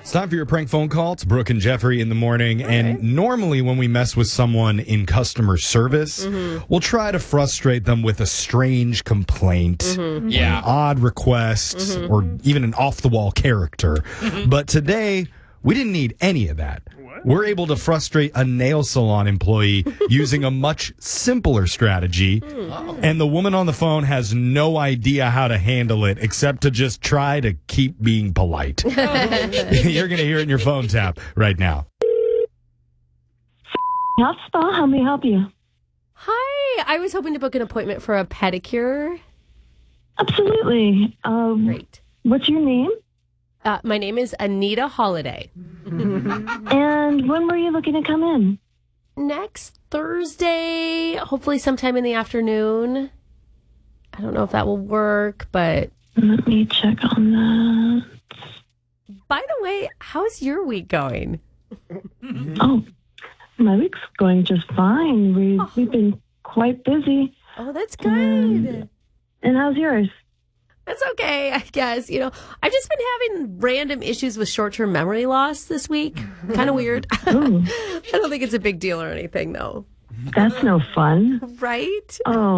It's time for your prank phone call. It's Brooke and Jeffrey in the morning. Okay. And normally when we mess with someone in customer service, we'll try to frustrate them with a strange complaint, an odd request, or even an off-the-wall character. But today, we didn't need any of that. We're able to frustrate a nail salon employee using a much simpler strategy. And the woman on the phone has no idea how to handle it except to just try to keep being polite. You're going to hear it in your phone tap right now. Health Spa, how may I help you? Hi, I was hoping to book an appointment for a pedicure. Absolutely. Great. What's your name? My name is Anita Holiday. And when were you looking to come in? Next Thursday, hopefully sometime in the afternoon. I don't know if that will work, but... Let me check on that. By the way, how's your week going? Oh, my week's going just fine. We've been quite busy. Oh, that's good. And how's yours? That's okay, I guess. You know, I've just been having random issues with short-term memory loss this week. Kind of weird. Ooh, I don't think it's a big deal or anything, though. that's no fun. Right? Oh.